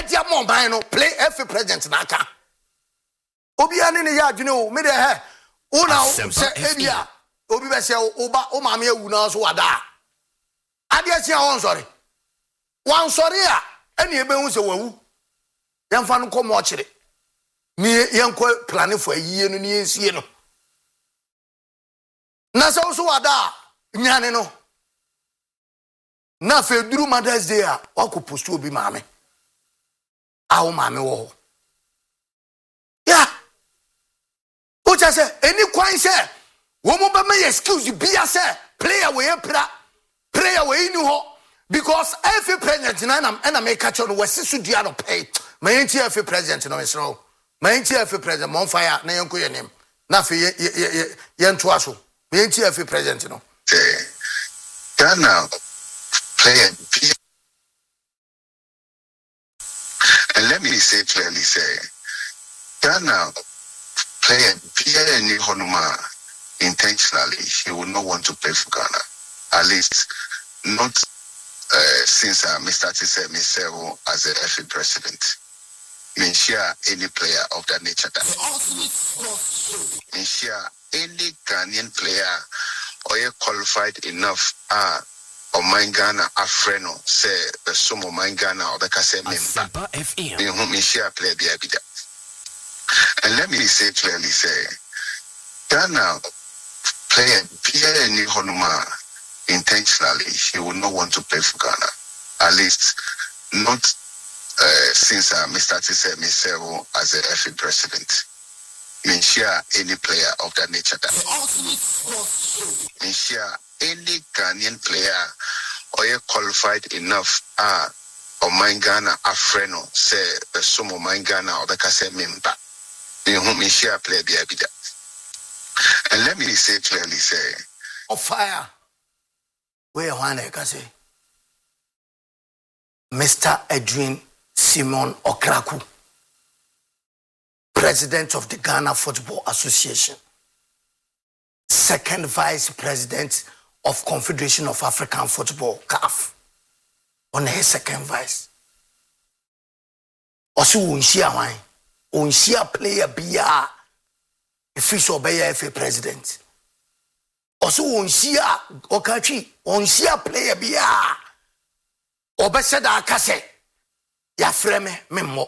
Edia mo ban no play FA president na aka. Obi ani ne ya adwene o me de he. Una se ebia obi be se oba o ma me awu na so wada. Ade asia won sori. Wan sori a ene ebe hu se wawu. Yemfa no komo kire. Ni yenko plan for ayiye no ni ensie no. Na so so wada nyane no. Na fe duru Mother's Day a wakopostu obi maame. Awo maame wo. Yeah. Ucha say any kwan say wo mo be me excuse bia say player we pra prayer we ni ho because every president na make catch on we sisu dia no pay. My FA president no isro. My FA president mon fire na yenko yenem. Na fe ye nto aso. My FA president no. Ghana player. And let me say clearly, Ghana player Pierre Ni Honuma intentionally, he would not want to play for Ghana. At least not since I started to myself as a FA president. Me share any player of that nature. Me share any Ghanaian player or you qualified enough or my Ghana Afreno say the sum of my Ghana or the Kase member. Me share play the. And let me say clearly, Ghana player Pierre Ni Honuma intentionally, he would not want to play for Ghana. At least not since I started to say myself as a FA president. Me share any player of that nature. Me share any Ghanaian player or you qualified enough or my Ghana Afreno say the sum of my Ghana or the Kase member. Me share play the. And let me say clearly, of fire. Where one can say Mr. Edwin Simon Okraku, President of the Ghana Football Association, Second Vice President of Confederation of African Football, CAF, on his second vice. Also, unshia player biya official by FA president. Also, unshia okachi, unshia player biya obeseda akase ya freme memo.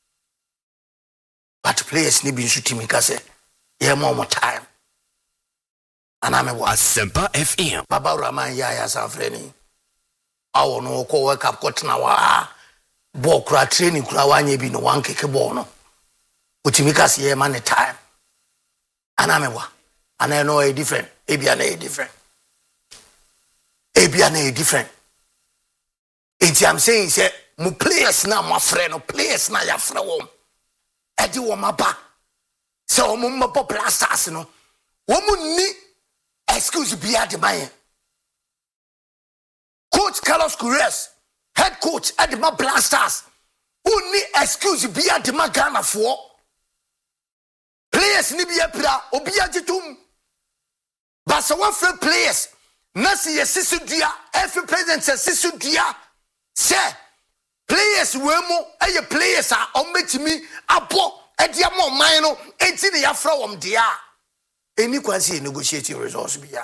But players ni bi nsuti kase ye more time. Aname wa Asempa FM. Baba Raman ya sanfreni. Awo no ko World Cup kotna wa ball kura training kura wanye bi no wan keke ball no. Utimikase ye man time. Aname wa. Ana no a different. Ebia na a different. Ebia na a different. Enti I'm saying say mu players na mo frɛ no players na ya frɛ wom. Edi wo maba. Se wo mo popular stars no. Wo mu ni excuse bia de man. Coach Carlos Queiroz, head coach at the Blasters. Who need excuse bia de man Ghana for? Players ni bia pra obia jitum. But so one free players. Nasi ye sisu dia, every president says sisu dia. Say players wemo eye players are ometimi abo edia mo man no enti ne ya fra wom dia. Any quasi negotiating results bia.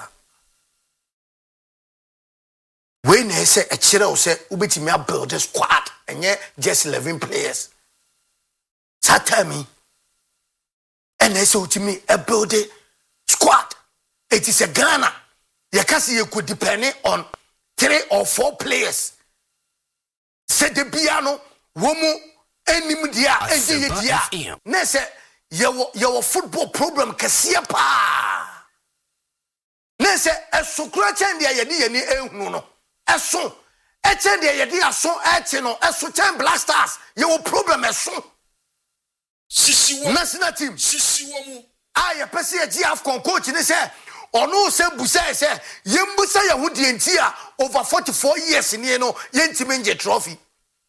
When they say a chira say ubetimi build a squad and yet just 11 players. Satami and they say to me a build a squad. It is a Ghana. You could depend on 3 or 4 players. Say the piano, womu, any dia, and dia. Nese, your football problem kasia pa. Nese, a sucrachen dia yadi no. A son, a chen dia yadi a son, a certain blasters. Your problem is so. National team. I a person a GF coach in the say. Ono se busa se yembusa ya hudi entia over 44 years in you know yentimenje trophy.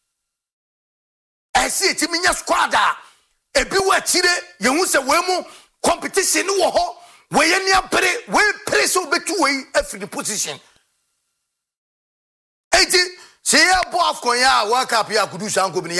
I see timinya squad ebi wa chire yehu se wemu competition wo ho we ye pere we pere so betu we every position. Eti se ya bo afkon ya World Cup ya kudu sanko bi